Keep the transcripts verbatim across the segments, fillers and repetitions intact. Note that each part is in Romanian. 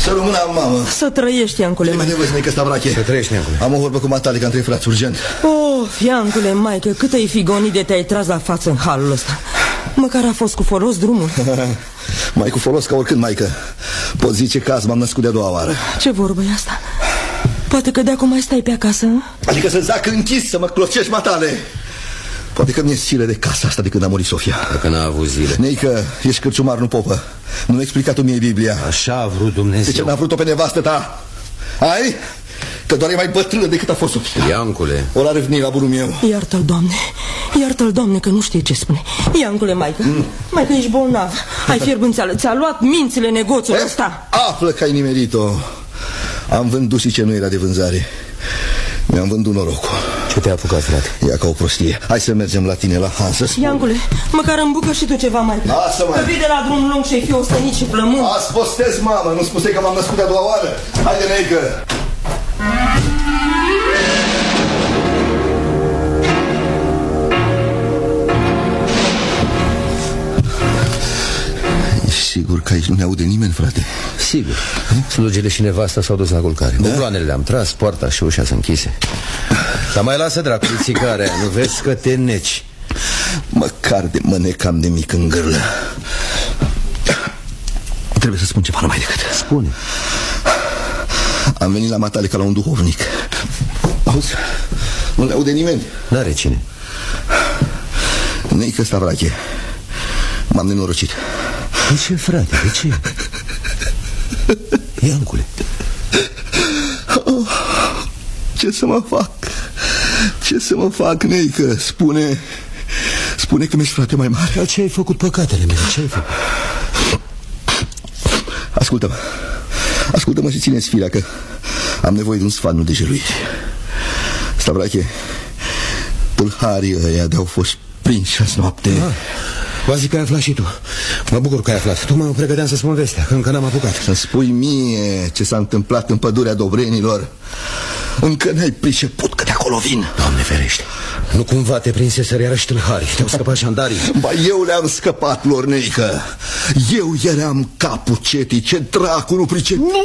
Să rămână, mamă. Să trăiești, Iancule, maică. Maică, Stavrache. Să trăiești, Iancule. Am o vorbă cu Matale, că am trei frați, urgent. Oh, Iancule, maică, câtă e figonii de te-ai tras la față în halul ăsta. Măcar a fost cu folos drumul. Mai cu folos ca oricând, maică. Pot zice că azi m-am născut de-a doua oară. Ce vorbă e asta? Poate că de acum mai stai pe acasă, nu? Adică să zac închis, să mă clocești, Matale. Poate că mi-e silă de casa asta de când a murit Sofia. Dacă n-a avut zile. Neică, ești cârciumar, nu popă. Nu-mi explicat-o mie Biblia. Așa a vrut Dumnezeu. De ce n-a vrut-o pe nevastă ta? Ai? Că doar e mai bătrână decât a fost Sofia. Iancule. O l-a revenit la bunul meu. Iartă-l, Doamne. Iartă-l, Doamne, că nu știe ce spune. Iancule, maică, mm. maică, ești bolnav. Ai fierbânțeală, ți-a luat mințile negoțul eh? ăsta. Află că ai nimerit-o. Am vândut și ce nu era de vânzare. Mi-am vândut norocul. Ce te-a apucat, frate? Ia ca o prostie. Hai să mergem la tine, la Han, să spun. Iancule, măcar îmbucă și tu ceva, maică. Lasă, mai. Că vii de la drum lung și-ai fi ostenit și flământ. Azi postez, mamă. Nu spuse că m-am născut de-a doua oară. Haide, neică. Ești sigur că aici nu ne aude nimeni, frate? Sigur. Slugile și nevasta s-au dus la culcare. Da? Bucloanele le-am tras, poarta și ușa sunt închise. Dar mai lasă dracului țicarea. Nu vezi că te neci? Măcar de mă necam de mic în gârlă. Trebuie să spun ceva numai decât. Spune. Am venit la Matale ca la un duhovnic. Auzi? Nu le aude nimeni. N-are cine. Neică, Stavrache. M-am nenorocit. De ce, frate? De ce? Iancule. Oh, ce să mă fac? Ce să mă fac, neică? Spune. Spune că mi-ești frate mai mare. Dar ce ai făcut, păcatele mele? Ce ai făcut? Ascultă-mă. Ascultă-mă și ține-ți firea, că am nevoie de un sfat, nu de jeluiri. Stavrache, tâlharii ăia de-au fost prinși azi noapte. Ah. Vă zic că ai aflat și tu. Mă bucur că ai aflat. Tu mă pregăteam să spun vestea, că încă n-am apucat. Să-mi spui mie ce s-a întâmplat în pădurea Dobrenilor. Încă n-ai priceput că de acolo vin. Doamne ferește. Nu cumva te prinseseră iarăși tâlharii. Te-au scăpat jandarii. Ba, eu le-am scăpat lor, neică. Eu eram capul cetii. Ce dracu nu pricep. Nu!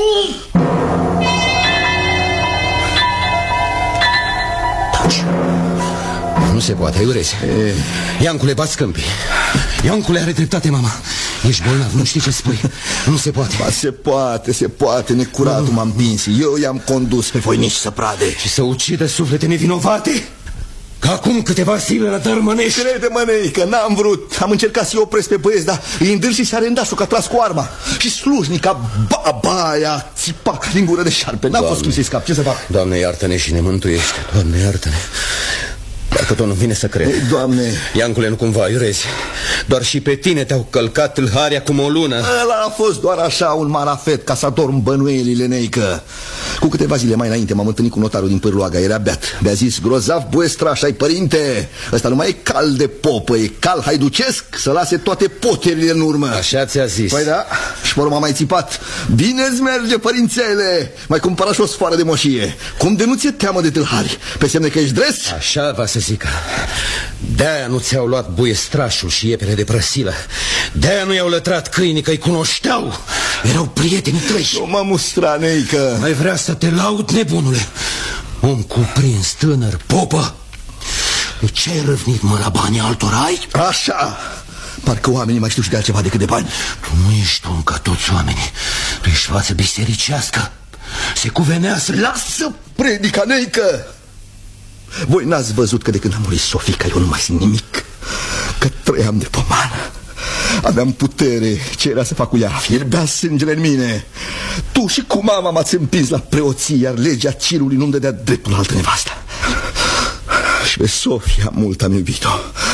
Taci. Nu se poate, aiurezi. E... Iancule, bați câmpii. Iancule, are dreptate, mama. Ești bolnav, nu știi ce spui. Nu se poate. Ba, se poate, se poate. Necuratul m-a împins. Eu i-am condus pe voinici să prade. Și să ucidă suflete nevinovate. Că acum câteva zile la dărmănești. Crede-mă, neică, n-am vrut. Am încercat să-i opresc pe băieți, dar îi îndâr și s-a că a tras cu arma. Și slujnica baba aia țipa ca din gură de șarpe. N-a fost cum să-i scap, ce să fac? Doamne, iartă-ne și ne mântuiește. Doamne, iartă-ne. Dacă tot nu vine să cred. Ei, Doamne. Iancule, nu cumva, iurezi. Doar și pe tine te-au călcat tâlharii acum o lună. Ăla a fost doar așa un marafet ca să adorm bănuielile, neică. Cu câteva zile mai înainte m-am întâlnit cu notarul din Pârloaga. Era beat. Mi-a zis: grozav buestraș-ai, părinte. Ăsta nu mai e cal de popă, e cal haiducesc, să lase toate poterile în urmă. Așa ți-a zis. Păi da, și m-a mai țipat: bine-ți merge, părințele. Mai cumpăra și o sfoară de moșie. Cum de nu ți-e teamă de tâlhari? Pe semne că ești dres? Așa va să zică. De-aia nu ți-au luat buiestrașul și iepele de prăsilă. De-aia nu i-au lătrat câinii, că-i cunoșteau. Erau prietenii tăi. Nu mă mustra, neică. Mai vrea să te laud, nebunule? Om cuprins, tânăr, popă. De ce ai răvnit, mă, la banii altora ai? Așa. Parcă oamenii mai știu și de altceva decât de bani. Tu nu ești om ca toți oamenii. Tu ești față bisericească. Se cuvenea să... Lasă predica, neică. Voi n-ați văzut că de când a murit Sofica eu nu mai simt nimic. Că trăiam de pomană. Aveam putere, ce era să fac cu ea? Fierbea sângele în mine. Tu și cu mama m-ați împins la preoție, iar legea cirului nu-mi dădea dreptul la altă nevastă. Și pe Sofia mult am iubit-o.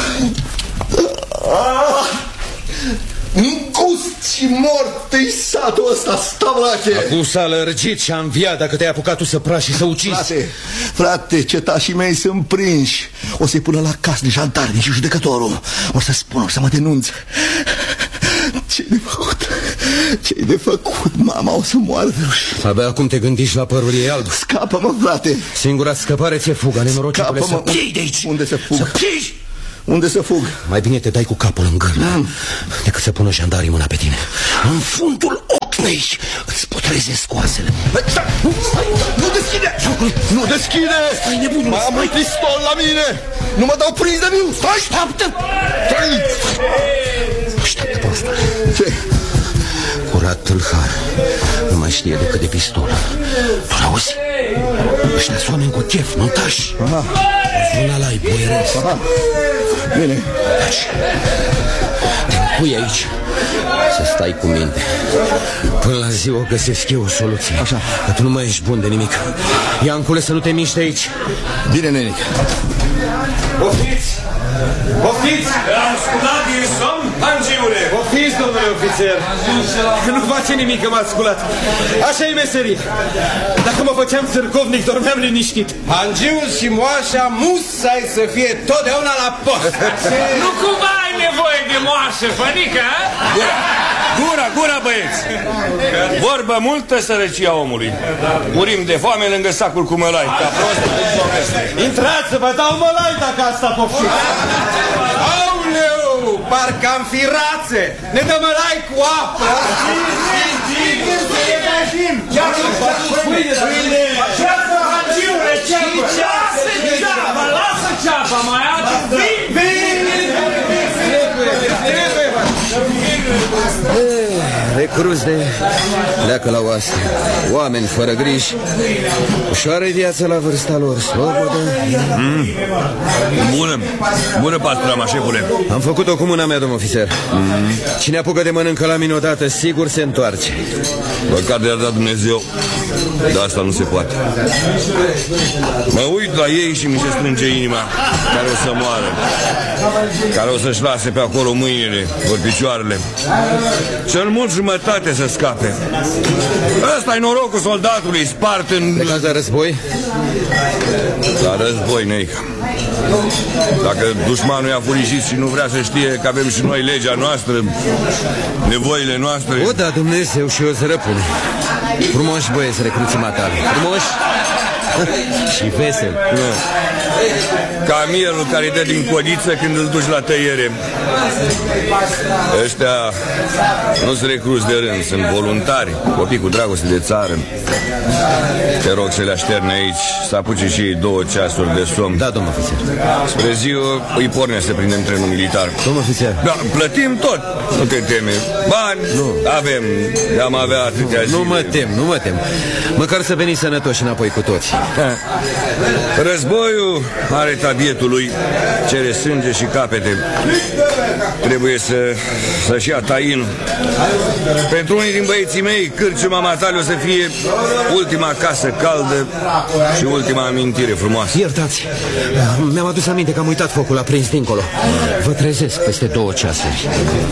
Îngust și mort-i satul ăsta, Stavrache. Acum s-a lărgit și a înviat dacă te-ai apucat tu să prași și să ucizi. Frate, frate, cetașii mei sunt prinși. O să-i pună la casă de jandarmi și judecătorul. O să spun, o să mă denunț. Ce-i de făcut? Ce-i de făcut? Mama o să moară de rușine. Abia acum te gândiști la părul ei alb. Scapă-mă, frate. Singura scăpare ți-e fuga, nenorocitule. Să piei de aici. Unde să fug? Să piei. Unde să fug? Mai bine te dai cu capul în gârlă, mm. decât să pună jandarii mâna pe tine. În fundul ochnei îți pot trezesc oasele. Stai, stai, nu deschide! Nu deschide! Stai nebunul! Am un pistol la mine! Nu mă dau prins de viu! Stai! Așteaptă! Stai! Așteaptă pe asta. Ce? Curat tâlhar. Nu mai știe decât de pistol. Tu l-auzi? Ăștia-s oameni cu chef, nu tași. Vreun alai boieresc. Bine. Tași. Te pui aici să stai cu minte. Până la zi o găsesc eu o soluție. Așa. Că tu nu mai ești bun de nimic. Iancule, să nu te miști aici. Bine, nenic. Poftiți! Poftiți! Am sculat din somn, Hangiule! Poftiți, domnule ofițer! Nu face nimic că m-ați sculat. Așa-i meserie. Dacă mă făceam țârcovnic, dormeam liniștit. Hangiul și moașa musai să fie totdeauna la post. Nu cumva ai nevoie de moașă, fănică, a? Gura, gura, gura, băieți! Vorbă multă sărăcia omului. Murim de foame lângă sacul cu mălai, ca prost cum poveste. Intrați să vă dau mălai dacă asta poftiți. Auleu, parcă am fi rațe. Ne dă mălai cu apă. Ceapă, Hangiule, ceapă! Lasă ceapa, lasă ceapa, mai adu vin! Recruzi de pleacă la oaste. Oameni fără griji. Ușoară-i viața la vârsta lor. Slobodă. mm. Bună, bună pastrama, șefule. Am făcut-o cu mâna mea, domn ofițer. mm. Cine apucă de mănâncă la mine odată, sigur se întoarce. Măcar de-ar da Dumnezeu. Dar asta nu se poate. Mă uit la ei și mi se strânge inima. Care o să moară, care o să-și lase pe acolo mâinile, ori picioarele. Cel mult jumătate să scape. Ăsta-i norocul soldatului, spart în... Plecați la război? La război, neică. Dacă dușmanul e afurijit și nu vrea să știe că avem și noi legea noastră, nevoile noastre... O, da, Dumnezeu și eu să răpune. Frumoși băieți recruții matale. Frumoși și veseli. Nu. Ca mielul care îi dă din codiță când îl duci la tăiere. Ăștia nu sunt recruți de rând, sunt voluntari, copii cu dragoste de țară. Te rog să le așterne aici, să apuce și ei două ceasuri de somn. Da, domnul ofițer. Spre ziua îi porne să prindem trenul militar. Domnul ofițer. Da, plătim tot, nu te teme. Bani, nu avem, am avea atâtea zile. Nu mă tem, nu mă tem. Măcar să veniți sănătoși înapoi cu toți. Războiul are tabietul lui, cere sânge și capete. Trebuie să, să-și ia tain. Pentru unii din băieții mei, cârciuma matale o să fie ultima casă caldă și ultima amintire frumoasă. Iertați, mi-am adus aminte că am uitat focul aprins dincolo. Vă trezesc peste două ceasuri.